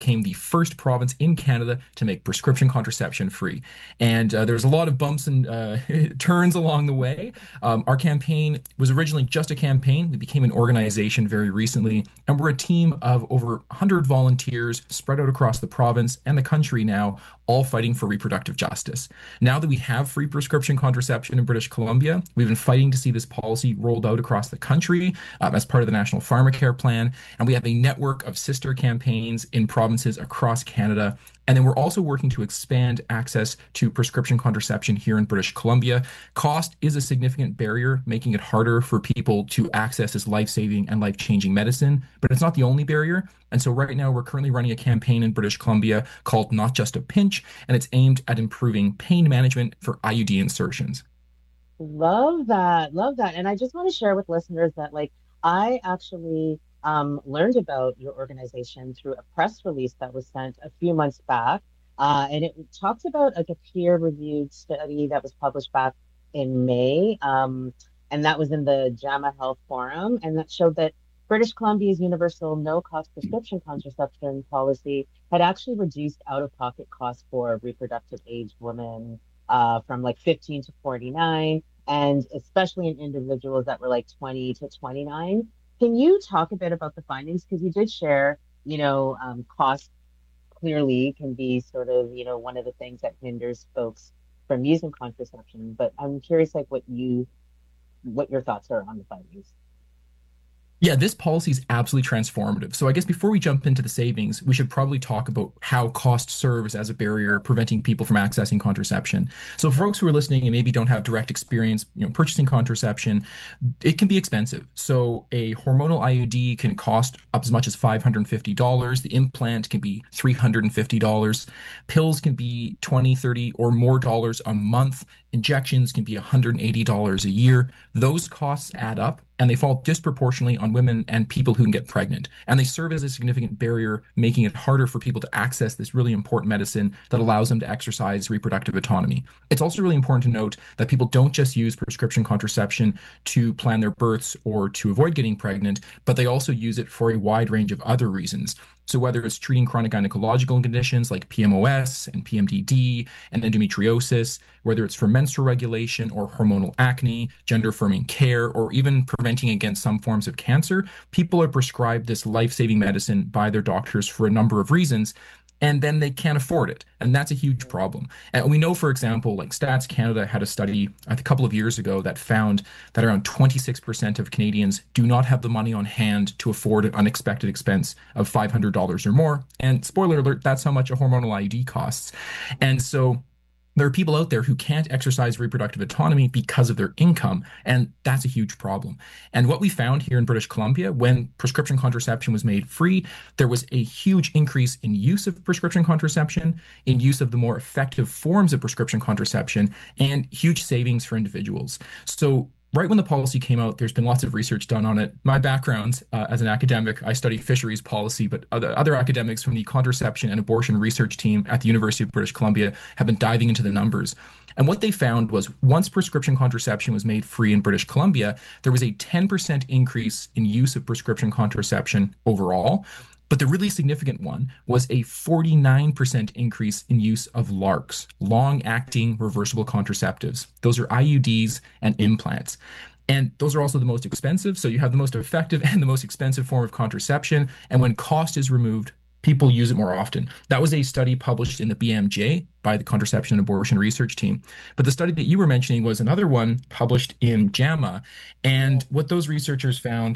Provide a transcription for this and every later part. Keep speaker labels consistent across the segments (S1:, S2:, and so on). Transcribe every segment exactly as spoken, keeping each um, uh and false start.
S1: became the first province in Canada to make prescription contraception free. And uh, there's a lot of bumps and uh, turns along the way. Um, our campaign was originally just a campaign. We became an organization very recently, and we're a team of over one hundred volunteers spread out across the province and the country now, all fighting for reproductive justice. Now that we have free prescription contraception in British Columbia, we've been fighting to see this policy rolled out across the country um, as part of the National Pharmacare Plan, and we have a network of sister campaigns in provinces across Canada. And then we're also working to expand access to prescription contraception here in British Columbia. Cost is a significant barrier, making it harder for people to access this life-saving and life-changing medicine, but it's not the only barrier. And so right now we're currently running a campaign in British Columbia called Not Just a Pinch, and it's aimed at improving pain management for I U D insertions.
S2: Love that. Love that. And I just want to share with listeners that, like, I actually um, learned about your organization through a press release that was sent a few months back. Uh, and it talked about like a peer-reviewed study that was published back in May. Um, and that was in the JAMA Health Forum. And that showed that British Columbia's universal no-cost prescription contraception policy had actually reduced out-of-pocket costs for reproductive age women uh, from like fifteen to forty-nine, and especially in individuals that were like twenty to twenty-nine. Can you talk a bit about the findings? Because you did share, you know, um, cost clearly can be sort of, you know, one of the things that hinders folks from using contraception. But I'm curious, like, what you, what your thoughts are on the findings.
S1: Yeah, this policy is absolutely transformative. So I guess before we jump into the savings, we should probably talk about how cost serves as a barrier preventing people from accessing contraception. So for folks who are listening and maybe don't have direct experience, you know, purchasing contraception, it can be expensive. So a hormonal I U D can cost up as much as five hundred fifty dollars. The implant can be three hundred fifty dollars. Pills can be twenty, thirty or more dollars a month. Injections can be one hundred eighty dollars a year. Those costs add up, and they fall disproportionately on women and people who can get pregnant. And they serve as a significant barrier, making it harder for people to access this really important medicine that allows them to exercise reproductive autonomy. It's also really important to note that people don't just use prescription contraception to plan their births or to avoid getting pregnant, but they also use it for a wide range of other reasons. So whether it's treating chronic gynecological conditions like P M O S and P M D D and endometriosis, whether it's for menstrual regulation or hormonal acne, gender-affirming care, or even preventing against some forms of cancer, people are prescribed this life-saving medicine by their doctors for a number of reasons, and then they can't afford it. And that's a huge problem. And we know, for example, like Stats Canada had a study a couple of years ago that found that around twenty-six percent of Canadians do not have the money on hand to afford an unexpected expense of five hundred dollars or more. And spoiler alert, that's how much a hormonal I U D costs. And so there are people out there who can't exercise reproductive autonomy because of their income, and that's a huge problem. And what we found here in British Columbia, when prescription contraception was made free, there was a huge increase in use of prescription contraception, in use of the more effective forms of prescription contraception, and huge savings for individuals. So right when the policy came out, there's been lots of research done on it. My background uh, as an academic, I study fisheries policy, but other, other academics from the contraception and abortion research team at the University of British Columbia have been diving into the numbers. And what they found was once prescription contraception was made free in British Columbia, there was a ten percent increase in use of prescription contraception overall. But the really significant one was a forty-nine percent increase in use of LARCs, long-acting reversible contraceptives. Those are I U Ds and implants. And those are also the most expensive. So you have the most effective and the most expensive form of contraception. And when cost is removed, people use it more often. That was a study published in the B M J by the Contraception and Abortion Research Team. But the study that you were mentioning was another one published in JAMA. And what those researchers found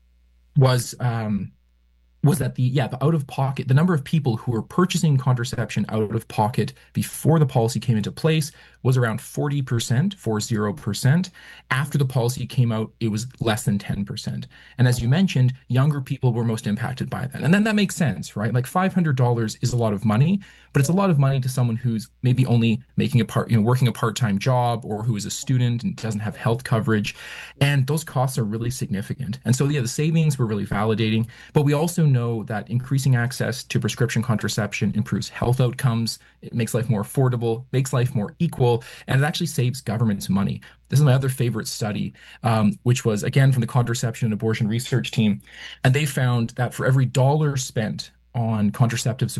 S1: was um, was that the yeah the out of pocket the number of people who were purchasing contraception out of pocket before the policy came into place was around forty percent, forty percent. After the policy came out, it was less than ten percent. And as you mentioned, younger people were most impacted by that. And then that makes sense, right? Like five hundred dollars is a lot of money, but it's a lot of money to someone who's maybe only making a part, you know, working a part-time job, or who is a student and doesn't have health coverage. And those costs are really significant. And so, yeah, the savings were really validating. But we also know that increasing access to prescription contraception improves health outcomes. It makes life more affordable, makes life more equal, and it actually saves governments money. This is my other favorite study, um, which was, again, from the Contraception and Abortion Research Team. And they found that for every dollar spent on contraceptive